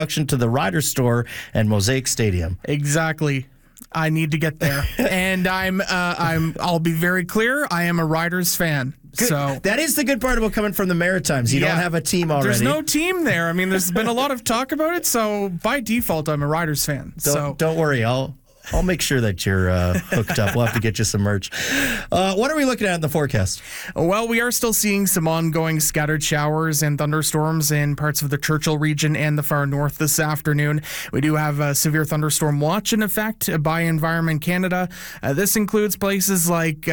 introduction to the Ryder Store and Mosaic Stadium. Exactly. I need to get there. And I'll be very clear, I am a Riders fan. Good. So that is the good part about coming from the Maritimes. You don't have a team already. There's no team there. I mean, there's been a lot of talk about it, so by default, I'm a Riders fan. Don't worry. I'll make sure that you're hooked up. We'll have to get you some merch. What are we looking at in the forecast? Well, we are still seeing some ongoing scattered showers and thunderstorms in parts of the Churchill region and the far north this afternoon. We do have a severe thunderstorm watch in effect by Environment Canada. This includes places like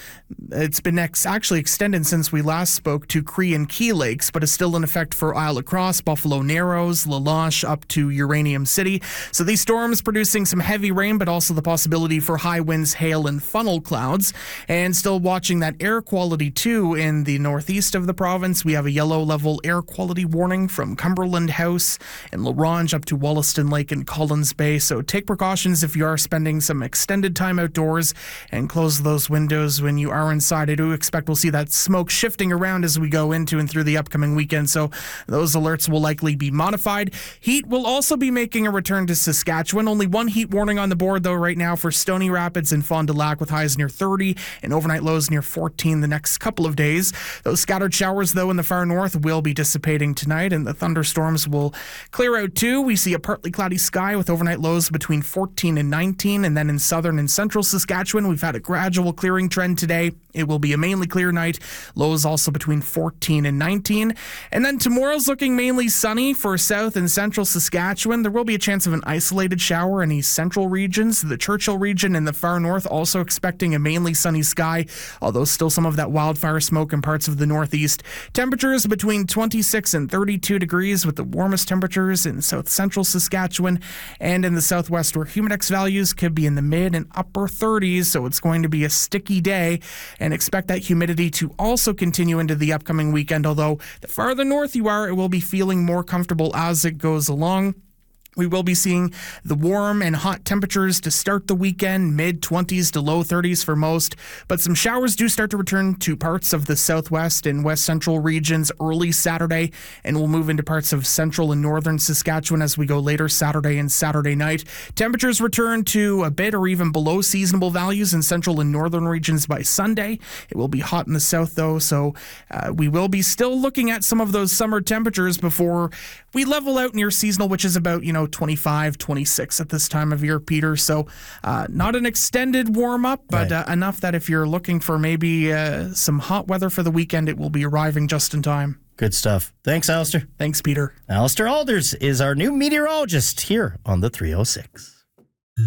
it's been actually extended since we last spoke to Cree and Key Lakes, but is still in effect for Isle La Crosse, Buffalo Narrows, La Loche, up to Uranium City. So these storms producing some heavy rain, but also the possibility for high winds, hail, and funnel clouds. And still watching that air quality too in the northeast of the province. We have a yellow level air quality warning from Cumberland House and La Ronge up to Wollaston Lake and Collins Bay. So take precautions if you are spending some extended time outdoors, and close those windows when you are inside. I do expect we'll see that smoke shifting around as we go into and through the upcoming weekend. So those alerts will likely be modified. Heat will also be making a return to Saskatchewan. Only one heat warning on the board though right now for Stony Rapids and Fond du Lac, with highs near 30 and overnight lows near 14 the next couple of days. Those scattered showers though in the far north will be dissipating tonight, and the thunderstorms will clear out too. We see a partly cloudy sky with overnight lows between 14 and 19, and then in southern and central Saskatchewan we've had a gradual clearing trend today. It will be a mainly clear night. Lows also between 14 and 19. And then tomorrow's looking mainly sunny for south and central Saskatchewan. There will be a chance of an isolated shower in east central regions. The Churchill region and the far north also expecting a mainly sunny sky, although still some of that wildfire smoke in parts of the northeast. Temperatures between 26 and 32 degrees, with the warmest temperatures in south central Saskatchewan and in the southwest, where humidex values could be in the mid and upper 30s. So it's going to be a sticky day, and expect that humidity to also continue into the upcoming weekend. Although the farther north you are, it will be feeling more comfortable as it goes along. We will be seeing the warm and hot temperatures to start the weekend, mid-20s to low 30s for most, but some showers do start to return to parts of the southwest and west central regions early Saturday, and we'll move into parts of central and northern Saskatchewan as we go later Saturday and Saturday night. Temperatures return to a bit or even below seasonable values in central and northern regions by Sunday. It will be hot in the south though, so we will be still looking at some of those summer temperatures before we level out near seasonal, which is about, 25, 26 at this time of year, Peter. So not an extended warm-up, but right. Enough that if you're looking for maybe some hot weather for the weekend, it will be arriving just in time. Good stuff. Thanks, Alistair. Thanks, Peter. Alistair Alders is our new meteorologist here on the 306.